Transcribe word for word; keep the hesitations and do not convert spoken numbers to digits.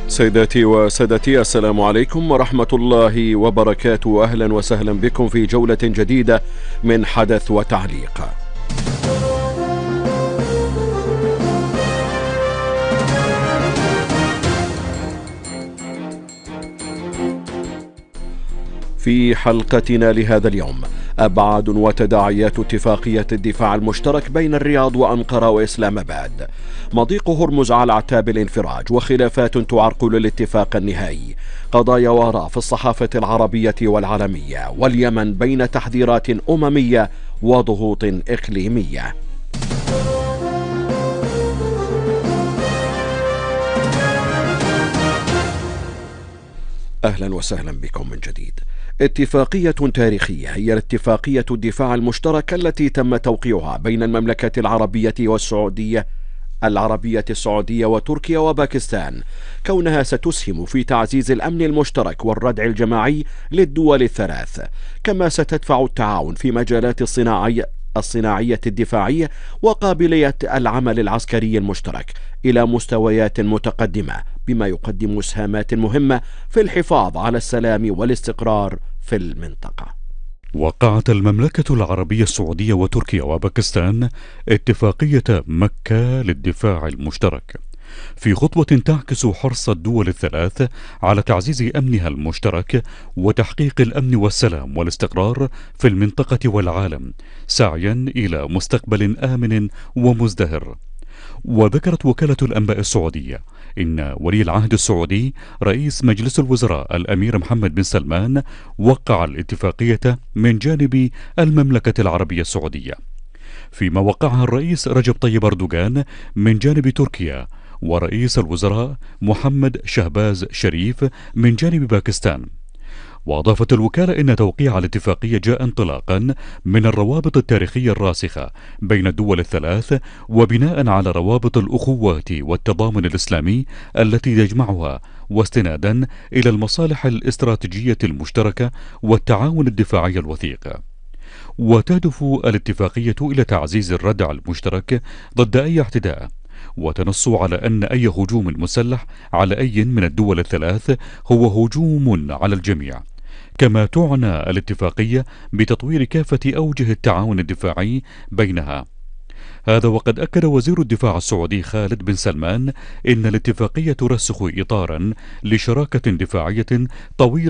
سيداتي وسادتي، السلام عليكم ورحمة الله وبركاته. أهلا وسهلا بكم في جولة جديدة من حدث وتعليق. في حلقتنا لهذا اليوم: أبعاد وتداعيات اتفاقية الدفاع المشترك بين الرياض وأنقرة وإسلام آباد، مضيق هرمز على اعتاب الانفراج وخلافات تعرقل الاتفاق النهائي، قضايا وراء في الصحافة العربية والعالمية، واليمن بين تحذيرات أممية وضغوط إقليمية. أهلا وسهلا بكم من جديد. اتفاقية تاريخية هي اتفاقية الدفاع المشترك التي تم توقيعها بين المملكة العربية والسعودية العربية السعودية وتركيا وباكستان، كونها ستسهم في تعزيز الأمن المشترك والردع الجماعي للدول الثلاث، كما ستدفع التعاون في مجالات الصناعية الصناعية الدفاعية وقابلية العمل العسكري المشترك إلى مستويات متقدمة، بما يقدم إسهامات مهمة في الحفاظ على السلام والاستقرار في المنطقة. وقعت المملكة العربية السعودية وتركيا وباكستان اتفاقية مكة للدفاع المشترك في خطوة تعكس حرص الدول الثلاث على تعزيز أمنها المشترك وتحقيق الأمن والسلام والاستقرار في المنطقة والعالم، سعيا إلى مستقبل آمن ومزدهر. وذكرت وكالة الأنباء السعودية إن ولي العهد السعودي رئيس مجلس الوزراء الأمير محمد بن سلمان وقع الاتفاقية من جانب المملكة العربية السعودية، فيما وقعها الرئيس رجب طيب أردوغان من جانب تركيا، ورئيس الوزراء محمد شهباز شريف من جانب باكستان. وأضافت الوكالة إن توقيع الاتفاقية جاء انطلاقا من الروابط التاريخية الراسخة بين الدول الثلاث، وبناء على روابط الأخوة والتضامن الإسلامي التي تجمعها، واستنادا إلى المصالح الاستراتيجية المشتركة والتعاون الدفاعي الوثيق. وتهدف الاتفاقية إلى تعزيز الردع المشترك ضد أي اعتداء، وتنص على أن أي هجوم مسلح على أي من الدول الثلاث هو هجوم على الجميع. كما تعنى الاتفاقية بتطوير كافة أوجه التعاون الدفاعي بينها. هذا وقد أكد وزير الدفاع السعودي خالد بن سلمان إن الاتفاقية ترسخ إطارا لشراكة دفاعية طويلة